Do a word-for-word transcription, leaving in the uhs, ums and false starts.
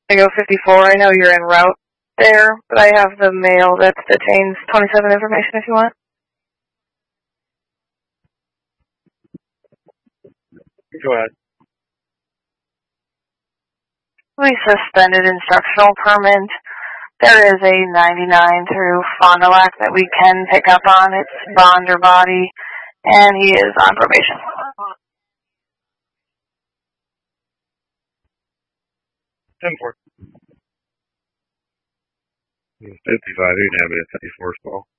I go fifty-four. I know you're en route there, but I have the mail that detains twenty-seven information if you want. Go ahead. We suspended instructional permit. There is a ninety-nine through Fond du Lac that we can pick up on. It's bond or body, and he is on probation. ten four. fifty-five, you can have it at fifty-four, so.